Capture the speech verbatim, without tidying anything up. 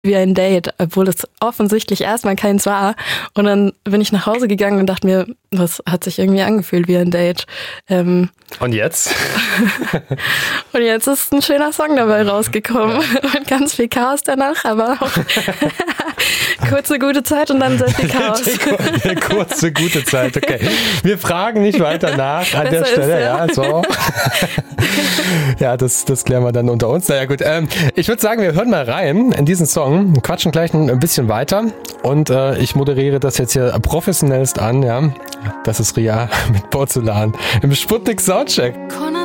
wie ein Date, obwohl es offensichtlich erstmal keins war. Und dann bin ich nach Hause gegangen und dachte mir, das hat sich irgendwie angefühlt wie ein Date. Ähm, und jetzt? und jetzt ist ein schöner Song dabei rausgekommen. Ja. Und ganz viel Chaos danach, aber auch kurze, gute Zeit und dann sehr viel Chaos. Eine kurze, gute Zeit, okay. Wir fragen nicht weiter nach an Besser der Stelle. Ist, ja. ja, so. Ja, das, das klären wir dann unter uns. Na ja, gut. Ähm, ich würde sagen, wir hören mal rein in diesen Song, quatschen gleich ein bisschen weiter und äh, ich moderiere das jetzt hier professionellst an, ja. Das ist Ria mit Porzellan im Sputnik Soundcheck.